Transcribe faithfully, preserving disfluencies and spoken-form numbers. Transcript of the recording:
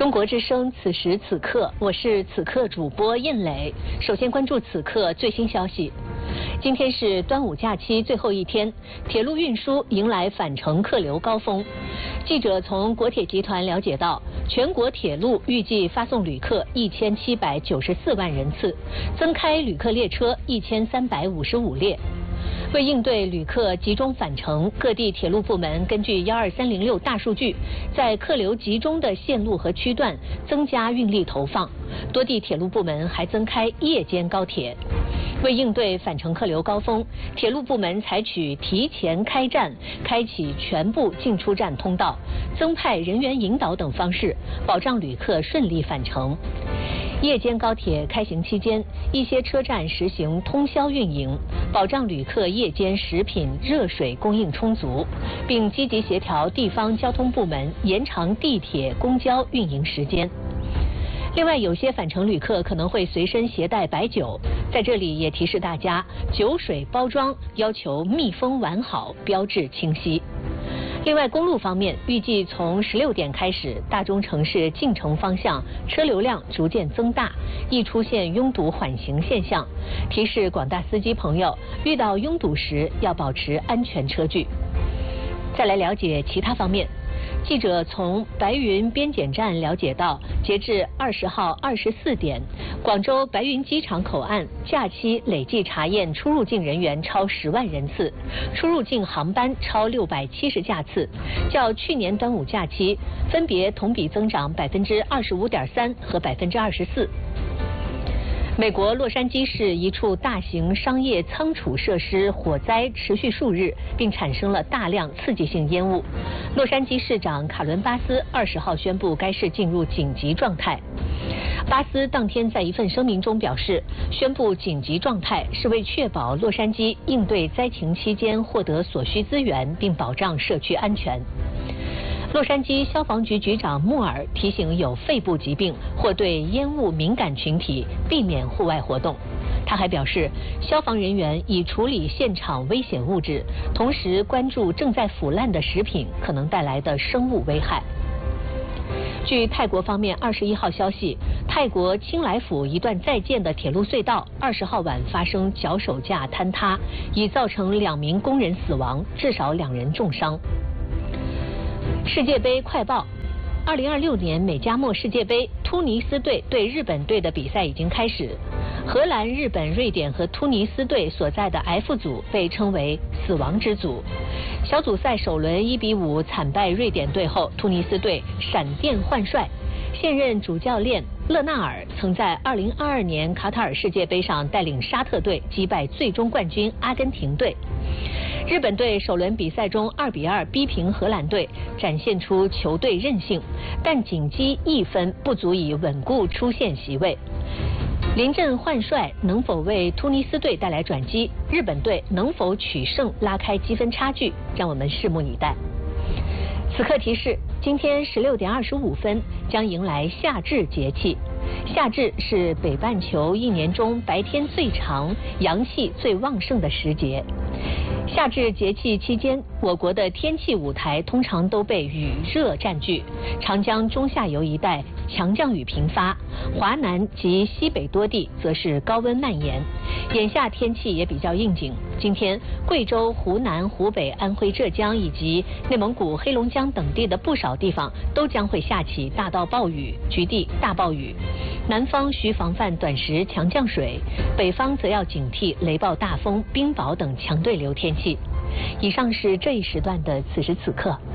中国之声，此时此刻，我是此刻主播印磊。首先关注此刻最新消息。今天是端午假期最后一天，铁路运输迎来返程客流高峰。记者从国铁集团了解到，全国铁路预计发送旅客一千七百九十四万人次，增开旅客列车一千三百五十五列。为应对旅客集中返程，各地铁路部门根据幺二三零六大数据，在客流集中的线路和区段增加运力投放。多地铁路部门还增开夜间高铁。为应对返程客流高峰，铁路部门采取提前开站、开启全部进出站通道、增派人员引导等方式，保障旅客顺利返程。夜间高铁开行期间，一些车站实行通宵运营，保障旅客夜间食品、热水供应充足，并积极协调地方交通部门延长地铁、公交运营时间。另外，有些返程旅客可能会随身携带白酒，在这里也提示大家，酒水包装要求密封完好，标志清晰。另外，公路方面，预计从十六点开始，大中城市进城方向车流量逐渐增大，易出现拥堵缓行现象。提示广大司机朋友，遇到拥堵时要保持安全车距。再来了解其他方面。记者从白云边检站了解到，截至二十号二十四点，广州白云机场口岸假期累计查验出入境人员超十万人次，出入境航班超六百七十架次，较去年端午假期分别同比增长百分之二十五点三和百分之二十四。美国洛杉矶市一处大型商业仓储设施火灾持续数日，并产生了大量刺激性烟雾。洛杉矶市长卡伦巴斯二十号宣布该市进入紧急状态。巴斯当天在一份声明中表示，宣布紧急状态是为确保洛杉矶应对灾情期间获得所需资源，并保障社区安全。洛杉矶消防局局长穆尔提醒有肺部疾病或对烟雾敏感群体避免户外活动。他还表示，消防人员已处理现场危险物质，同时关注正在腐烂的食品可能带来的生物危害。据泰国方面二十一号消息，泰国清莱府一段在建的铁路隧道二十号晚发生脚手架坍塌，已造成两名工人死亡，至少两人重伤。世界杯快报：二零二六年美加墨世界杯，突尼斯队对日本队的比赛已经开始。荷兰、日本、瑞典和突尼斯队所在的 F 组被称为死亡之组。小组赛首轮一比五惨败瑞典队后，突尼斯队闪电换帅，现任主教练勒纳尔曾在二零二二年卡塔尔世界杯上带领沙特队击败最终冠军阿根廷队。日本队首轮比赛中二比二逼平荷兰队，展现出球队韧性，但仅积一分不足以稳固出线席位。临阵换帅能否为突尼斯队带来转机？日本队能否取胜拉开积分差距？让我们拭目以待。此刻提示：今天十六点二十五分将迎来夏至节气。夏至是北半球一年中白天最长、阳气最旺盛的时节。夏至节气期间，我国的天气舞台通常都被雨热占据，长江中下游一带强降雨频发，华南及西北多地则是高温蔓延。眼下天气也比较应景，今天贵州、湖南、湖北、安徽、浙江以及内蒙古、黑龙江等地的不少地方都将会下起大到暴雨，局地大暴雨。南方需防范短时强降水，北方则要警惕雷暴大风、冰雹等强对流天气。以上是这一时段的此时此刻。